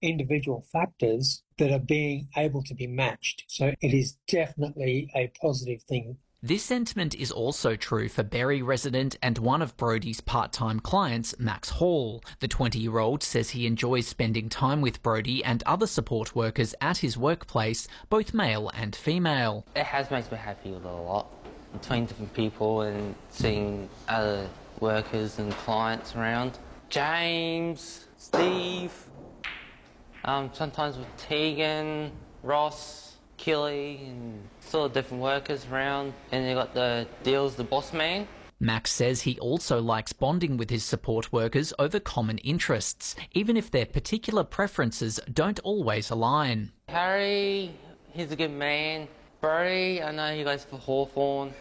individual factors that are being able to be matched. So it is definitely a positive thing. This sentiment is also true for Berry resident and one of Brodie's part-time clients, Max Hall. The 20-year-old says he enjoys spending time with Brodie and other support workers at his workplace, both male and female. It has made me happy a lot, between different people and seeing other workers and clients around. James, Steve, sometimes with Tegan, Ross, Killy, and sort of different workers around. And they got the Deals, the boss man. Max says he also likes bonding with his support workers over common interests, even if their particular preferences don't always align. Harry, he's a good man. Brodie, I know he goes for Hawthorn.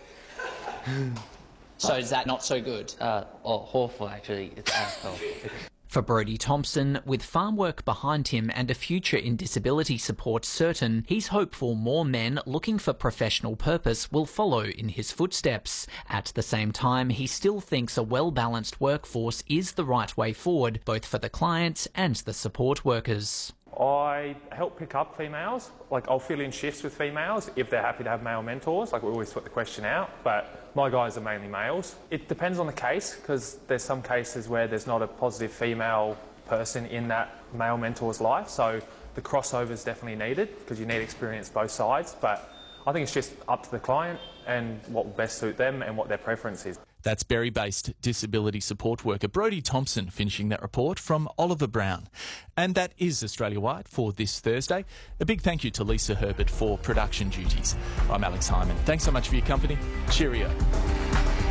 So is that not so good? Hawthorn actually, it's Ascot. For Brodie Thompson, with farm work behind him and a future in disability support certain, he's hopeful more men looking for professional purpose will follow in his footsteps. At the same time, he still thinks a well-balanced workforce is the right way forward, both for the clients and the support workers. I help pick up females. Like, I'll fill in shifts with females if they're happy to have male mentors. Like, we always put the question out, but my guys are mainly males. It depends on the case, because there's some cases where there's not a positive female person in that male mentor's life, so the crossover is definitely needed, because you need experience both sides, but I think it's just up to the client and what will best suit them and what their preference is. That's Berry-based disability support worker Brodie Thompson finishing that report from Oliver Brown. And that is Australia-wide for this Thursday. A big thank you to Lisa Herbert for production duties. I'm Alex Hyman. Thanks so much for your company. Cheerio.